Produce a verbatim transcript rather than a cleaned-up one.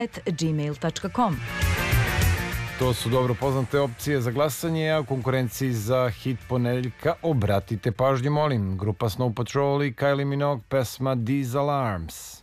at gmail tačka com. To su dobro poznate opcije za glasanje, a u konkurenciji za hit ponedeljka obratite pažnju, molim. Grupa Snow Patrol i Kylie Minogue, pesma These Alarms.